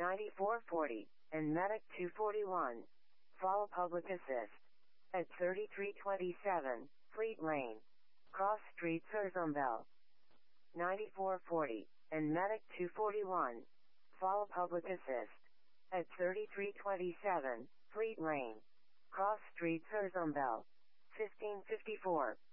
9440, and Medic 241. Follow Public Assist. At 3327, Fleet Lane. Cross Street Sursumville. 9440, and Medic 241. Follow Public Assist. At 3327, Fleet Lane. Cross Street Sursumville. 1554.